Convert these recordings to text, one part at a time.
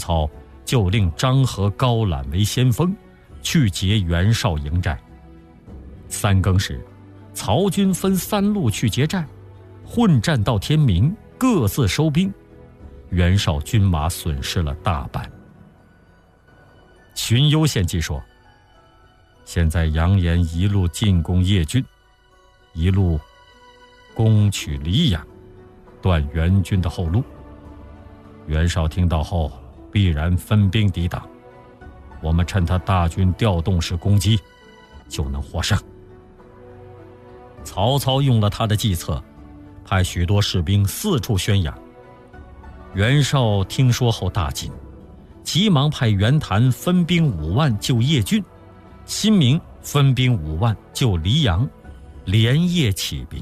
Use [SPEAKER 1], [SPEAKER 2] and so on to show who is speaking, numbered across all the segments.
[SPEAKER 1] 操就令张合、高览为先锋，去劫袁绍营寨。3更时，曹军分3路去劫寨，混战到天明，各自收兵。袁绍军马损失了大半。荀攸献计说，现在扬言一路进攻叶郡，一路攻取黎阳，断袁军的后路。袁绍听到后必然分兵抵挡，我们趁他大军调动时攻击，就能获胜。曹操用了他的计策，派许多士兵四处宣扬。袁绍听说后大惊，急忙派袁谭分兵5万救叶郡，辛明分兵5万救黎阳，连夜起兵。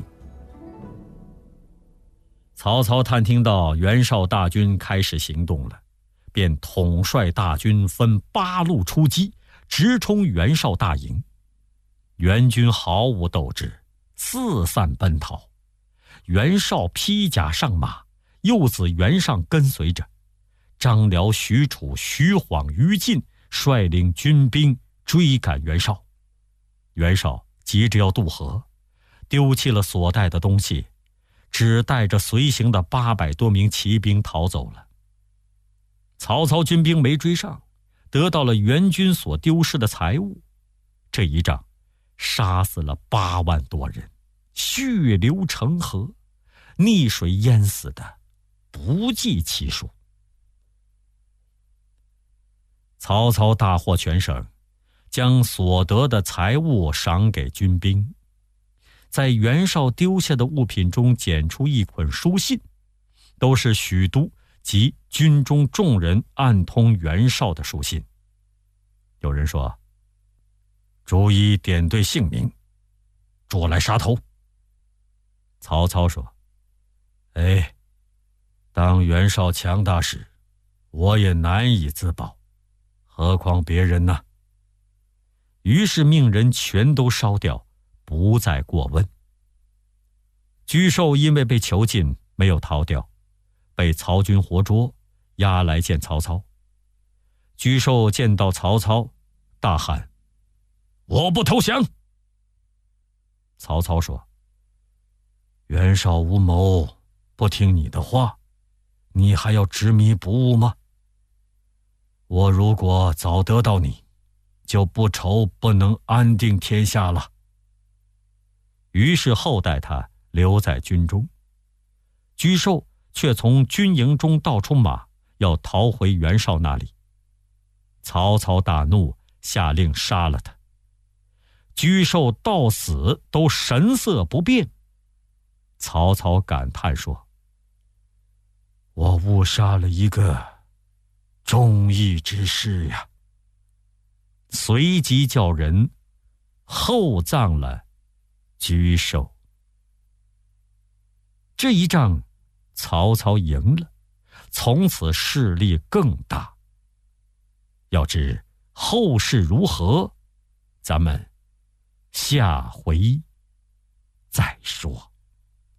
[SPEAKER 1] 曹操探听到袁绍大军开始行动了，便统帅大军分8路出击，直冲袁绍大营。袁军毫无斗志，四散奔逃。袁绍披甲上马，幼子袁尚跟随着。张辽、许褚、徐晃、于禁率领军兵追赶袁绍。袁绍急着要渡河，丢弃了所带的东西，只带着随行的800多名骑兵逃走了。曹操军兵没追上，得到了袁军所丢失的财物。这一仗杀死了8万多人，血流成河，溺水淹死的不计其数。曹操大获全胜，将所得的财物赏给军兵。在袁绍丢下的物品中捡出一捆书信，都是许都及军中众人暗通袁绍的书信。有人说，逐一点对姓名，捉来杀头。曹操说，当袁绍强大时，我也难以自保，何况别人呢？于是命人全都烧掉，不再过问。沮授因为被囚禁，没有逃掉，被曹军活捉，押来见曹操。沮授见到曹操，大喊，我不投降。曹操说，袁绍无谋，不听你的话，你还要执迷不悟吗？我如果早得到你，就不愁不能安定天下了。于是后代他留在军中。沮授却从军营中盗出马，要逃回袁绍那里。曹操大怒，下令杀了他。沮授到死都神色不变。曹操感叹说，我误杀了一个忠义之士呀。随即叫人厚葬了沮授。这一仗曹操赢了，从此势力更大。要知后事如何，咱们下回再说。